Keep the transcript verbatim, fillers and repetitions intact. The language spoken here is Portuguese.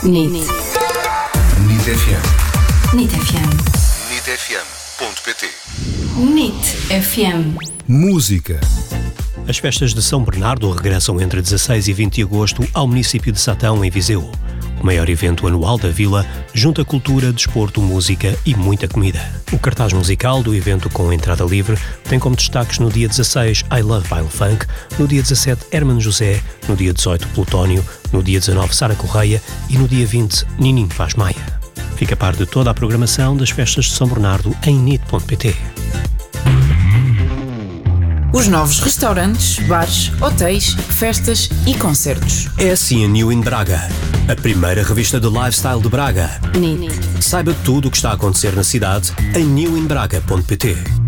N I T. N I T F M. N I T F M. N I T F M ponto pt. N I T F M. Música. As festas de São Bernardo regressam entre dezasseis e vinte de agosto ao município de Satão, em Viseu. O maior evento anual da vila junta cultura, desporto, música e muita comida. O cartaz musical do evento com entrada livre tem como destaques no dia dezasseis I Love Baile Funk, no dia dezassete Hermano José, no dia dezoito Plutónio, no dia dezanove Sara Correia e no dia vinte Nininho Vaz Maia. Fica a par de toda a programação das festas de São Bernardo em N I T ponto pt. Os novos restaurantes, bares, hotéis, festas e concertos. S and U in Braga, a primeira revista de lifestyle de Braga. N I T. Saiba tudo o que está a acontecer na cidade em new in braga ponto pt.